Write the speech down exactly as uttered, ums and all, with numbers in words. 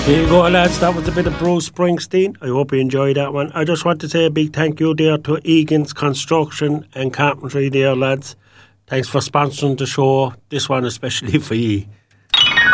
There you go, lads. That was a bit of Bruce Springsteen. I hope you enjoyed that one. I just want to say a big thank you there to Egan's Construction and Carpentry there, lads. Thanks for sponsoring the show. This one especially for you.